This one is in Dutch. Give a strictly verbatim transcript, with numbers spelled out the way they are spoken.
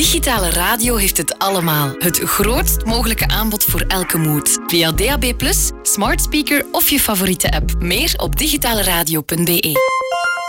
Digitale radio heeft het allemaal. Het grootst mogelijke aanbod voor elke mood. Via D A B plus, smart speaker of je favoriete app. Meer op digitaleradio punt b e.